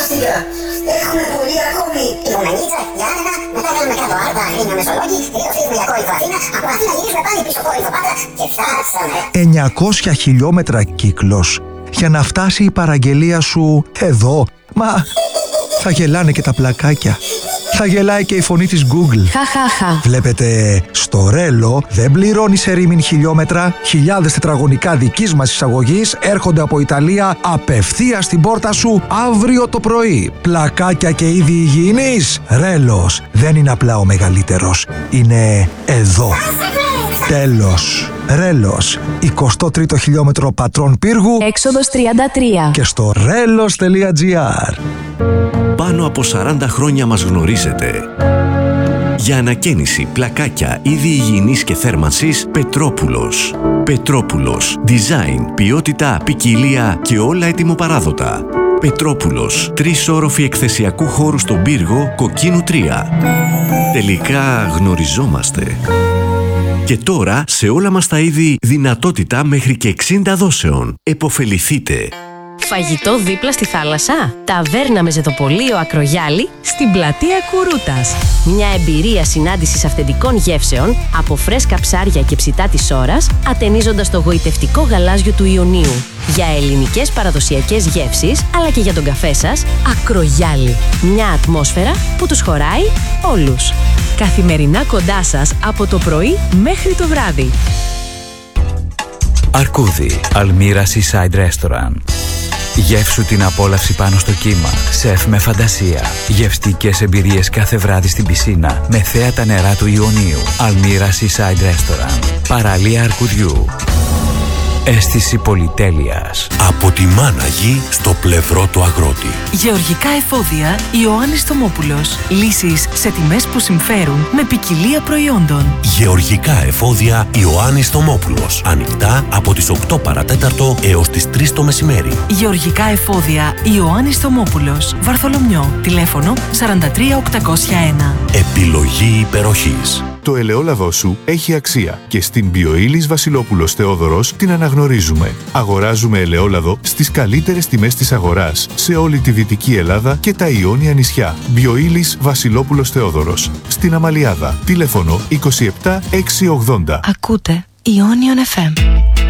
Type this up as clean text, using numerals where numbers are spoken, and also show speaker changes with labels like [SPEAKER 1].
[SPEAKER 1] σωστικά. Έχουμε πολύ ακόμη. Υπομενίτσα, Γιάννενα, μετά κάνουμε κάτω Άρτα, Αγρίνιο, Μεσολόγγι, τελειώσαμε για κόρυφο Αθήνα, από Αθήνα γυρίσουμε πάλι πίσω κόρυφο Πάτρα και φτάσαμε.
[SPEAKER 2] 900 χιλιόμετρα κύκλος για να φτάσει η παραγγελία σου εδώ. Μα θα γελάνε και τα πλακάκια. Θα γελάει και η φωνή της Google.
[SPEAKER 3] Χαχαχα.
[SPEAKER 2] Βλέπετε, στο Ρέλο δεν πληρώνεις ερήμην χιλιόμετρα. Χιλιάδες τετραγωνικά δικής μας εισαγωγής έρχονται από Ιταλία απευθείας στην πόρτα σου αύριο το πρωί. Πλακάκια και είδη υγιεινής. Ρέλος δεν είναι απλά ο μεγαλύτερος. Είναι εδώ. Τέλος. Ρέλος. 23ο χιλιόμετρο Πατρών Πύργου.
[SPEAKER 3] Έξοδος 33.
[SPEAKER 2] Και στο relos.gr.
[SPEAKER 4] Πάνω από 40 χρόνια μας γνωρίζετε. Για ανακαίνιση, πλακάκια, είδη υγιεινής και θέρμανσης, Πετρόπουλος. Πετρόπουλος. Design, ποιότητα, ποικιλία και όλα ετοιμοπαράδοτα. Πετρόπουλος. 3 όροφοι εκθεσιακού χώρου στον Πύργο, Κοκκίνου 3. Τελικά γνωριζόμαστε. Και τώρα, σε όλα μας τα είδη, δυνατότητα μέχρι και 60 δόσεων. Εποφεληθείτε.
[SPEAKER 3] Φαγητό δίπλα στη θάλασσα. Ταβέρνα με ζεδοπολείο Ακρογιάλη στην πλατεία Κουρούτας. Μια εμπειρία συνάντησης αυθεντικών γεύσεων από φρέσκα ψάρια και ψητά της ώρας, ατενίζοντας το γοητευτικό γαλάζιο του Ιωνίου. Για ελληνικές παραδοσιακές γεύσεις, αλλά και για τον καφέ σας, Ακρογιάλη. Μια ατμόσφαιρα που τους χωράει όλους. Καθημερινά κοντά σας από το πρωί μέχρι το βράδυ.
[SPEAKER 5] Αρκούδι, Αλμύρα Seaside Restaurant. Γεύσου την απόλαυση πάνω στο κύμα. Σεφ με φαντασία. Γευστικές εμπειρίες κάθε βράδυ στην πισίνα με θέα τα νερά του Ιωνίου. Αλμύρα Seaside Restaurant. Παραλία Αρκουδιού. Αίσθηση πολυτέλειας.
[SPEAKER 6] Από τη Μάναγη στο πλευρό του αγρότη.
[SPEAKER 7] Γεωργικά εφόδια Ιωάννης Θωμόπουλος. Λύσεις σε τιμές που συμφέρουν με ποικιλία προϊόντων.
[SPEAKER 6] Γεωργικά εφόδια Ιωάννης Θωμόπουλος. Ανοιχτά από τις 8 παρατέταρτο έως τις 3 το μεσημέρι.
[SPEAKER 7] Γεωργικά εφόδια Ιωάννης Θωμόπουλος. Βαρθολομιό. Τηλέφωνο 43801.
[SPEAKER 6] Επιλογή υπεροχής.
[SPEAKER 8] Το ελαιόλαδό σου έχει αξία και στην Bioilis Βασιλόπουλος Θεόδωρος την αναγνωρίζουμε. Αγοράζουμε ελαιόλαδο στις καλύτερες τιμές της αγοράς σε όλη τη Δυτική Ελλάδα και τα Ιόνια νησιά. Bioilis Βασιλόπουλος Θεόδωρος. Στην Αμαλιάδα. Τηλέφωνο 27 680.
[SPEAKER 7] Ακούτε Ionion FM.